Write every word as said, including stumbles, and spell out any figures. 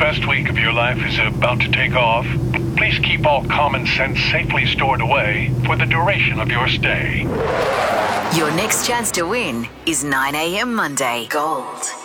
best week of your life is about to take off, please keep all common sense safely stored away for the duration of your stay. Your next chance to win is nine a.m. Monday. Gold.